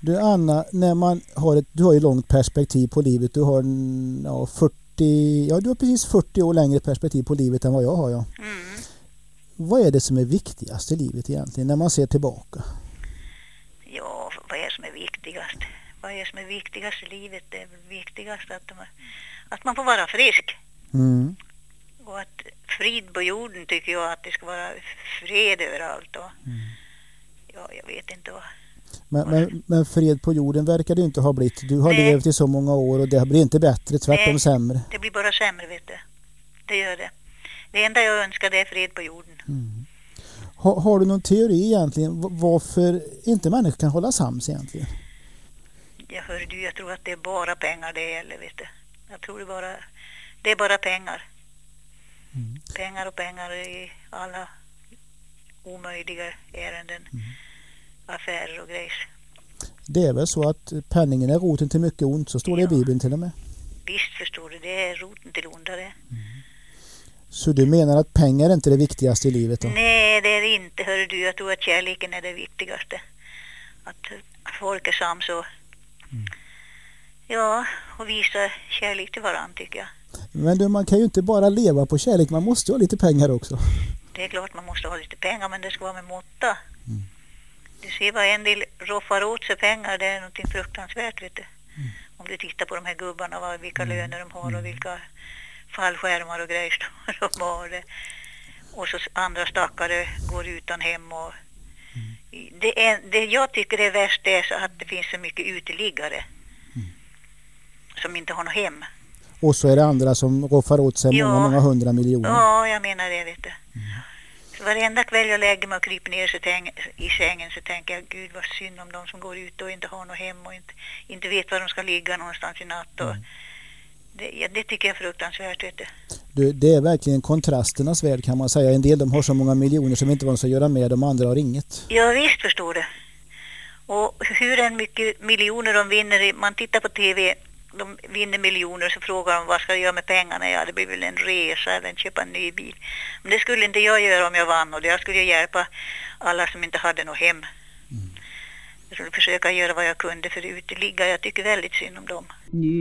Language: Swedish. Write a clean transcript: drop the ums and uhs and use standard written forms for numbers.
Du Anna, när man har du har ju långt perspektiv på livet. Du har 40, du har precis 40 år längre perspektiv på livet än vad jag har. Ja. Mm. Vad är det som är viktigast i livet egentligen när man ser tillbaka? Ja, vad är det som är viktigast? Vad är det som är viktigast i livet? Det är viktigast att man får vara frisk. Mm. Och att frid på jorden tycker jag att det ska vara fred överallt. Och, ja, jag vet inte vad. Men fred på jorden verkar det inte ha blivit. Du har levt i så många år och det blir inte bättre, tvärtom sämre. Det blir bara sämre, vet du. Det gör det. Det enda jag önskar det är fred på jorden. Mm. Har du någon teori egentligen varför inte människor kan hålla sams egentligen? Jag tror att det är bara pengar det gäller, vet du. Jag tror det är bara pengar. Mm. Pengar och pengar i alla omöjliga ärenden. Affärer och grejs. Det är väl så att penningen är roten till mycket ont, så står det i Bibeln till och med. Visst förstår du, det är roten till onda det. Så du menar att pengar är inte det viktigaste i livet då? Nej, det är det inte, hör du. Jag tror att kärleken är det viktigaste. Att folk är sams och och visa kärlek till varandra, tycker jag. Men man kan ju inte bara leva på kärlek, man måste ha lite pengar också. Det är klart man måste ha lite pengar, men det ska vara med måtta. Du ser vad en del roffar åt sig pengar, det är någonting fruktansvärt, vet du. Om du tittar på de här gubbarna, vilka löner de har och vilka fallskärmar och grejer de har. Och så andra stackare går utan hem. Och det jag tycker är värst är så att det finns så mycket uteliggare som inte har något hem. Och så är det andra som roffar åt sig många 100 miljoner. Ja, jag menar det, vet du. Så varenda kväll jag lägger mig och kryper ner i sängen så tänker jag, gud vad synd om de som går ut och inte har något hem och inte vet var de ska ligga någonstans i natt. Och det tycker jag är fruktansvärt, vet du. Det är verkligen kontrasternas värld, kan man säga. En del de har så många miljoner som inte vad de ska göra med, de andra har inget. Ja, visst förstår du. Och hur mycket miljoner de vinner, man tittar på tv, de vinner miljoner, så frågar de vad ska jag göra med pengarna. Ja, det blir väl en resa eller köpa en ny bil. Men det skulle inte jag göra om jag vann, och jag skulle hjälpa alla som inte hade något hem. Jag skulle försöka göra vad jag kunde för uteliggare. Jag tycker väldigt synd om dem.